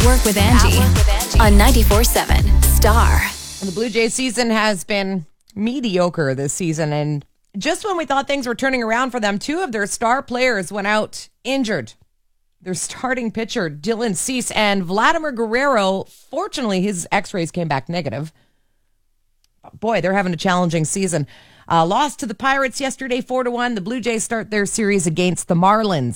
Work with Angie on 94.7 Star. And the Blue Jays season has been mediocre this season. And just when we thought things were turning around for them, two of their star players went out injured. Their starting pitcher, Dylan Cease, and Vladimir Guerrero, fortunately, his x-rays came back negative. Boy, they're having a challenging season. Lost to the Pirates yesterday, 4-1. The Blue Jays start their series against the Marlins